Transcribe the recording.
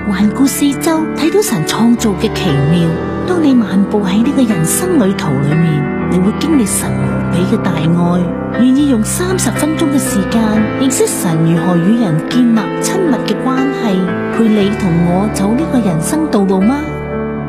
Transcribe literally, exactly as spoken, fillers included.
環顧四周，睇到神創造嘅奇妙。當你漫步喺呢個人生旅途裏面，你會經歷神無比嘅大愛，願意用三十分鐘嘅時間認識神如何與人建立親密嘅關係，陪你同我走呢個人生道路嗎？